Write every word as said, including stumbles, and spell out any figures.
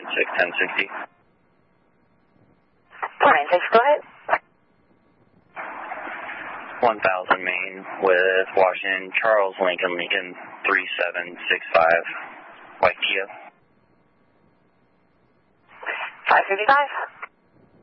six ten sixty. four nine six, go ahead. one thousand Main with Washington, Charles Lincoln, Lincoln three seven six five, white Kia. five fifty-five.